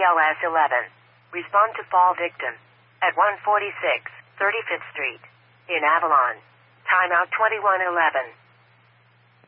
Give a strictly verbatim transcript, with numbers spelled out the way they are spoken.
L S eleven. Respond to fall victim at one forty-six thirty-fifth Street in Avalon. Timeout twenty-one eleven.